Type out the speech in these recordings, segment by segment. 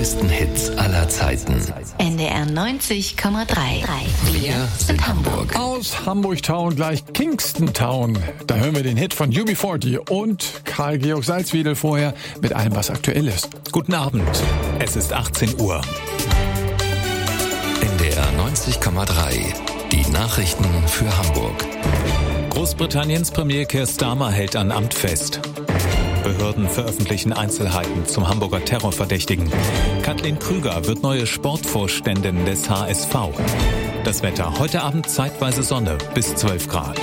größten Hits aller Zeiten. NDR 90,3. Wir sind Hamburg. Aus Hamburg-Town gleich Kingston-Town. Da hören wir den Hit von UB40 und Karl-Georg Salzwiedel vorher mit allem, was aktuell ist. Guten Abend. Es ist 18 Uhr. NDR 90,3. Die Nachrichten für Hamburg. Großbritanniens Premier Keir Starmer hält an Amt fest. Behörden veröffentlichen Einzelheiten zum Hamburger Terrorverdächtigen. Kathleen Krüger wird neue Sportvorständin des HSV. Das Wetter: heute Abend zeitweise Sonne bis 12 Grad.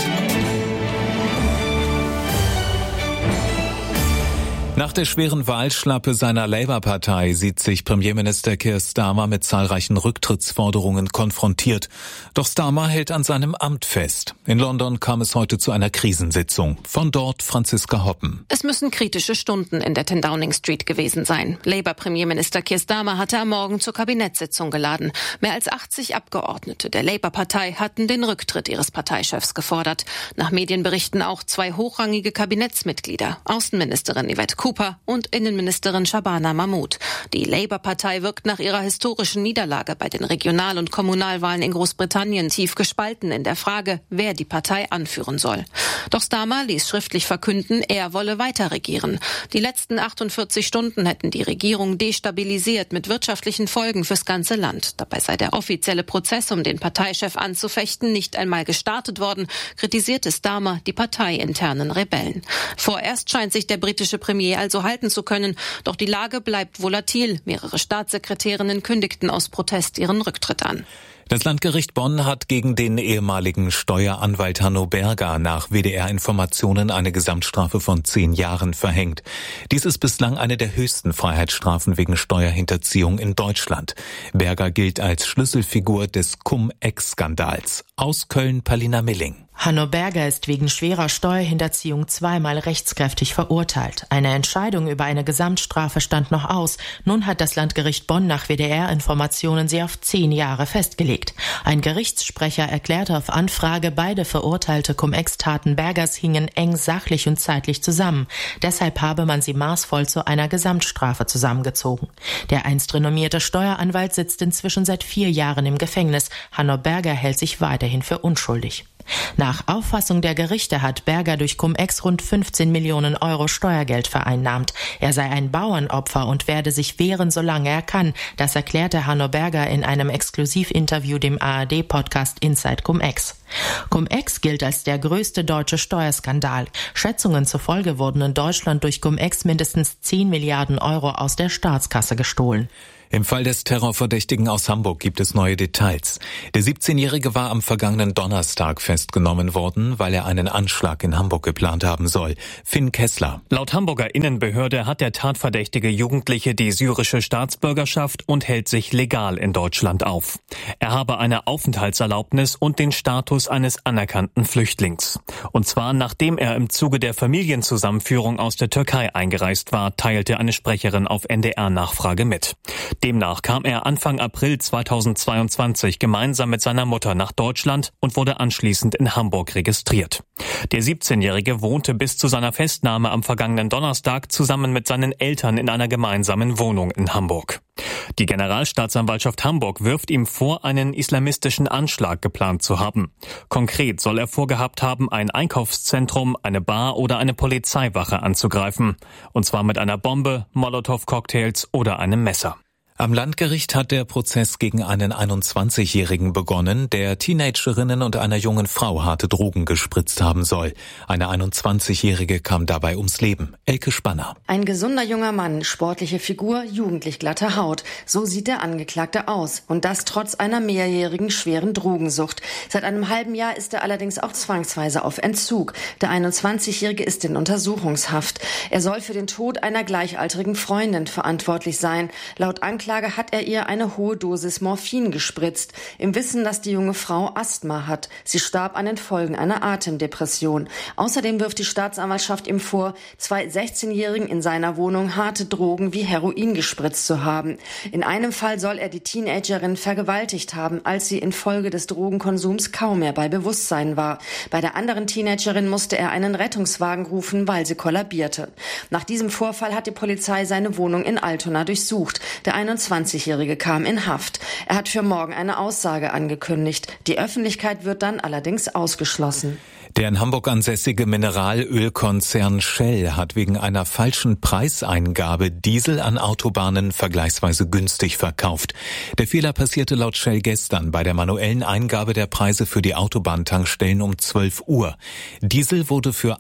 Nach der schweren Wahlschlappe seiner Labour-Partei sieht sich Premierminister Keir Starmer mit zahlreichen Rücktrittsforderungen konfrontiert. Doch Starmer hält an seinem Amt fest. In London kam es heute zu einer Krisensitzung. Von dort Franziska Hoppen. Es müssen kritische Stunden in der 10 Downing Street gewesen sein. Labour-Premierminister Keir Starmer hatte am Morgen zur Kabinettssitzung geladen. Mehr als 80 Abgeordnete der Labour-Partei hatten den Rücktritt ihres Parteichefs gefordert. Nach Medienberichten auch 2 hochrangige Kabinettsmitglieder, Außenministerin Yvette Cooper und Innenministerin Shabana Mahmood. Die Labour-Partei wirkt nach ihrer historischen Niederlage bei den Regional- und Kommunalwahlen in Großbritannien tief gespalten in der Frage, wer die Partei anführen soll. Doch Starmer ließ schriftlich verkünden, er wolle weiter regieren. Die letzten 48 Stunden hätten die Regierung destabilisiert mit wirtschaftlichen Folgen fürs ganze Land. Dabei sei der offizielle Prozess, um den Parteichef anzufechten, nicht einmal gestartet worden, kritisierte Starmer die parteiinternen Rebellen. Vorerst scheint sich der britische Premier also halten zu können, doch die Lage bleibt volatil. Mehrere Staatssekretärinnen kündigten aus Protest ihren Rücktritt an. Das Landgericht Bonn hat gegen den ehemaligen Steueranwalt Hanno Berger nach WDR-Informationen eine Gesamtstrafe von 10 Jahren verhängt. Dies ist bislang eine der höchsten Freiheitsstrafen wegen Steuerhinterziehung in Deutschland. Berger gilt als Schlüsselfigur des Cum-Ex-Skandals. Aus Köln Palina Milling. Hanno Berger ist wegen schwerer Steuerhinterziehung 2-mal rechtskräftig verurteilt. Eine Entscheidung über eine Gesamtstrafe stand noch aus. Nun hat das Landgericht Bonn nach WDR-Informationen sie auf 10 Jahre festgelegt. Ein Gerichtssprecher erklärte auf Anfrage, beide verurteilte Cum-Ex-Taten Bergers hingen eng sachlich und zeitlich zusammen. Deshalb habe man sie maßvoll zu einer Gesamtstrafe zusammengezogen. Der einst renommierte Steueranwalt sitzt inzwischen seit 4 Jahren im Gefängnis. Hanno Berger hält sich weiterhin für unschuldig. Nach Auffassung der Gerichte hat Berger durch Cum-Ex rund 15 Millionen Euro Steuergeld vereinnahmt. Er sei ein Bauernopfer und werde sich wehren, solange er kann. Das erklärte Hanno Berger in einem Exklusivinterview dem ARD-Podcast Inside Cum-Ex. Cum-Ex gilt als der größte deutsche Steuerskandal. Schätzungen zufolge wurden in Deutschland durch Cum-Ex mindestens 10 Milliarden Euro aus der Staatskasse gestohlen. Im Fall des Terrorverdächtigen aus Hamburg gibt es neue Details. Der 17-Jährige war am vergangenen Donnerstag festgenommen worden, weil er einen Anschlag in Hamburg geplant haben soll. Finn Kessler. Laut Hamburger Innenbehörde hat der tatverdächtige Jugendliche die syrische Staatsbürgerschaft und hält sich legal in Deutschland auf. Er habe eine Aufenthaltserlaubnis und den Status eines anerkannten Flüchtlings. Und zwar nachdem er im Zuge der Familienzusammenführung aus der Türkei eingereist war, teilte eine Sprecherin auf NDR-Nachfrage mit. Demnach kam er Anfang April 2022 gemeinsam mit seiner Mutter nach Deutschland und wurde anschließend in Hamburg registriert. Der 17-Jährige wohnte bis zu seiner Festnahme am vergangenen Donnerstag zusammen mit seinen Eltern in einer gemeinsamen Wohnung in Hamburg. Die Generalstaatsanwaltschaft Hamburg wirft ihm vor, einen islamistischen Anschlag geplant zu haben. Konkret soll er vorgehabt haben, ein Einkaufszentrum, eine Bar oder eine Polizeiwache anzugreifen. Und zwar mit einer Bombe, Molotow-Cocktails oder einem Messer. Am Landgericht hat der Prozess gegen einen 21-Jährigen begonnen, der Teenagerinnen und einer jungen Frau harte Drogen gespritzt haben soll. Eine 21-Jährige kam dabei ums Leben. Elke Spanner. Ein gesunder junger Mann, sportliche Figur, jugendlich glatte Haut. So sieht der Angeklagte aus. Und das trotz einer mehrjährigen schweren Drogensucht. Seit einem halben Jahr ist er allerdings auch zwangsweise auf Entzug. Der 21-Jährige ist in Untersuchungshaft. Er soll für den Tod einer gleichaltrigen Freundin verantwortlich sein. Laut Anklage hat er ihr eine hohe Dosis Morphin gespritzt, im Wissen, dass die junge Frau Asthma hat. Sie starb an den Folgen einer Atemdepression. Außerdem wirft die Staatsanwaltschaft ihm vor, 2 16-Jährigen in seiner Wohnung harte Drogen wie Heroin gespritzt zu haben. In einem Fall soll er die Teenagerin vergewaltigt haben, als sie infolge des Drogenkonsums kaum mehr bei Bewusstsein war. Bei der anderen Teenagerin musste er einen Rettungswagen rufen, weil sie kollabierte. Nach diesem Vorfall hat die Polizei seine Wohnung in Altona durchsucht. Der 21-Jährige kam in Haft. Er hat für morgen eine Aussage angekündigt. Die Öffentlichkeit wird dann allerdings ausgeschlossen. Der in Hamburg ansässige Mineralölkonzern Shell hat wegen einer falschen Preiseingabe Diesel an Autobahnen vergleichsweise günstig verkauft. Der Fehler passierte laut Shell gestern bei der manuellen Eingabe der Preise für die Autobahntankstellen um 12 Uhr. Diesel wurde für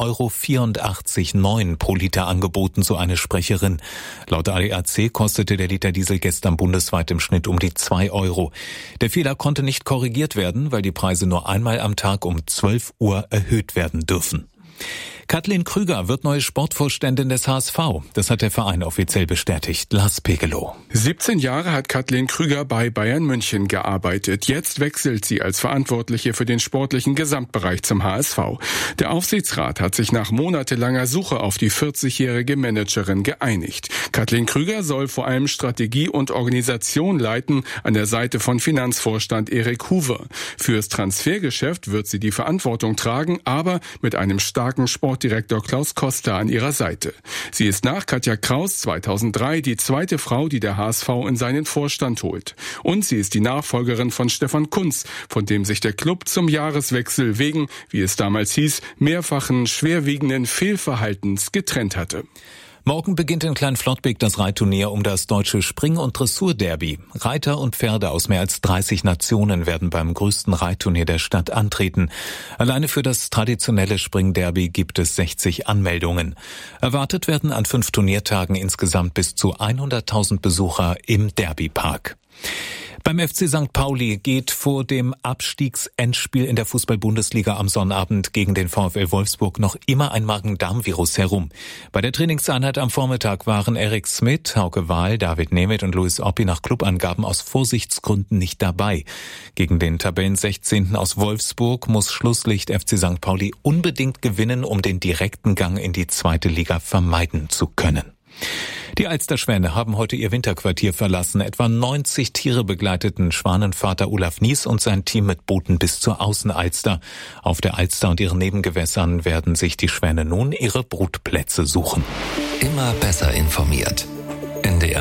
1,84,9 € pro Liter angeboten, so eine Sprecherin. Laut ADAC kostete der Liter Diesel gestern bundesweit im Schnitt um die 2 €. Der Fehler konnte nicht korrigiert werden, weil die Preise nur einmal am Tag um 12 Uhr erhöht werden dürfen. Kathleen Krüger wird neue Sportvorständin des HSV. Das hat der Verein offiziell bestätigt. Lars Pegelow. 17 Jahre hat Kathleen Krüger bei Bayern München gearbeitet. Jetzt wechselt sie als Verantwortliche für den sportlichen Gesamtbereich zum HSV. Der Aufsichtsrat hat sich nach monatelanger Suche auf die 40-jährige Managerin geeinigt. Kathleen Krüger soll vor allem Strategie und Organisation leiten, an der Seite von Finanzvorstand Erik Huwe. Fürs Transfergeschäft wird sie die Verantwortung tragen, aber mit einem starken Sportdirektor Klaus Koster an ihrer Seite. Sie ist nach Katja Kraus 2003 die zweite Frau, die der HSV in seinen Vorstand holt. Und sie ist die Nachfolgerin von Stefan Kuntz, von dem sich der Club zum Jahreswechsel wegen, wie es damals hieß, mehrfachen schwerwiegenden Fehlverhaltens getrennt hatte. Morgen beginnt in Kleinflottbek das Reitturnier um das deutsche Spring- und Dressur-Derby. Reiter und Pferde aus mehr als 30 Nationen werden beim größten Reitturnier der Stadt antreten. Alleine für das traditionelle Spring-Derby gibt es 60 Anmeldungen. Erwartet werden an 5 Turniertagen insgesamt bis zu 100.000 Besucher im Derbypark. Beim FC St. Pauli geht vor dem Abstiegsendspiel in der Fußball-Bundesliga am Sonnabend gegen den VfL Wolfsburg noch immer ein Magen-Darm-Virus herum. Bei der Trainingseinheit am Vormittag waren Erik Smith, Hauke Wahl, David Nemeth und Louis Oppi nach Clubangaben aus Vorsichtsgründen nicht dabei. Gegen den Tabellen-16. aus Wolfsburg muss Schlusslicht FC St. Pauli unbedingt gewinnen, um den direkten Gang in die zweite Liga vermeiden zu können. Die Alsterschwäne haben heute ihr Winterquartier verlassen. Etwa 90 Tiere begleiteten Schwanenvater Olaf Nies und sein Team mit Booten bis zur Außenalster. Auf der Alster und ihren Nebengewässern werden sich die Schwäne nun ihre Brutplätze suchen. Immer besser informiert. NDR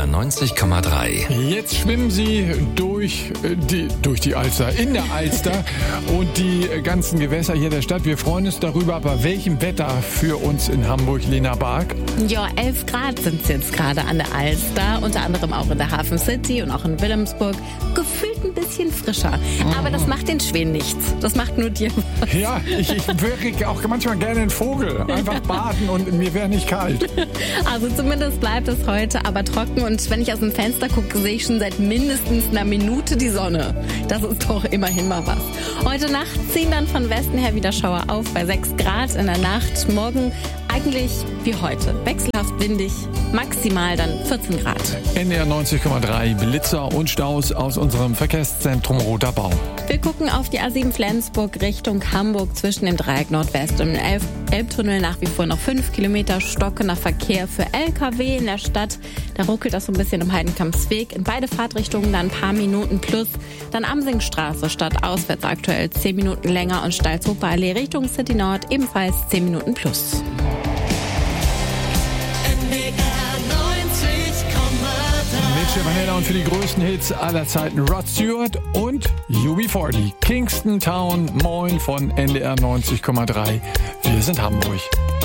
90,3. Jetzt schwimmen sie durch die Alster, in der Alster und die ganzen Gewässer hier der Stadt. Wir freuen uns darüber, bei welchem Wetter für uns in Hamburg, Lena Bark? Ja, 11 Grad sind es jetzt gerade an der Alster, unter anderem auch in der Hafen City und auch in Wilhelmsburg. Gefühlt ein bisschen frischer, aber das macht den Schwänen nichts. Das macht nur dir was. Ja, ich wäre auch manchmal gerne ein Vogel. Einfach baden und mir wäre nicht kalt. Also zumindest bleibt es heute aber trocken und wenn ich aus dem Fenster gucke, sehe ich schon seit mindestens einer Minute die Sonne. Das ist doch immerhin mal was. Heute Nacht ziehen dann von Westen her wieder Schauer auf bei 6 Grad in der Nacht. Morgen eigentlich wie heute. Wechselhaft windig, maximal dann 14 Grad. NDR 90,3 Blitzer und Staus aus unserem Verkehrszentrum Roter Baum. Wir gucken auf die A7 Flensburg Richtung Hamburg zwischen dem Dreieck Nordwest und dem Elbtunnel. Nach wie vor noch 5 Kilometer stockender Verkehr für LKW in der Stadt. Da ruckelt das so ein bisschen im Heidenkampsweg. In beide Fahrtrichtungen dann ein paar Minuten plus. Dann Amsingstraße statt auswärts aktuell 10 Minuten länger und Stalzhofer Allee Richtung City Nord ebenfalls 10 Minuten plus. Mit Stefan Heller und für die größten Hits aller Zeiten Rod Stewart und UB40. Kingston Town, moin von NDR 90,3. Wir sind Hamburg.